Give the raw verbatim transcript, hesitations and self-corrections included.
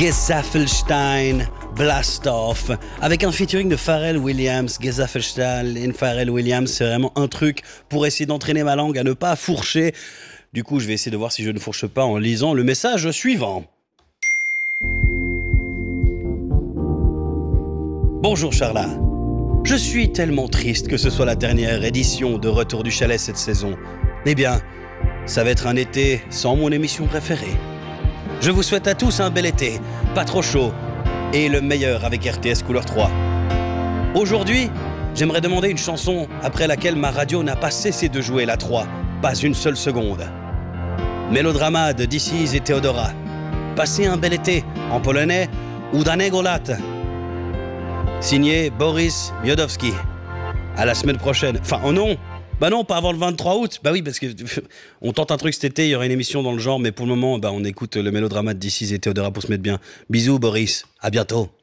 Gesaffelstein Blast Off avec un featuring de Pharrell Williams. Gesaffelstein et Pharrell Williams, c'est vraiment un truc pour essayer d'entraîner ma langue à ne pas fourcher. Du coup, je vais essayer de voir si je ne fourche pas en lisant le message suivant. Bonjour Charla. Je suis tellement triste que ce soit la dernière édition de Retour du Chalet cette saison. Eh bien, ça va être un été sans mon émission préférée. Je vous souhaite à tous un bel été, pas trop chaud, et le meilleur avec R T S Couleur trois. Aujourd'hui, j'aimerais demander une chanson après laquelle ma radio n'a pas cessé de jouer la trois, pas une seule seconde. Mélodrama de This Is et Theodora. Passez un bel été, en polonais, Udanego lat. Signé Boris Miodowski. À la semaine prochaine. Enfin, oh non, bah non, pas avant le vingt-trois août. Bah oui, parce que on tente un truc cet été, il y aura une émission dans le genre, mais pour le moment, bah on écoute le mélodrama de This Is et Theodora pour se mettre bien. Bisous Boris, à bientôt.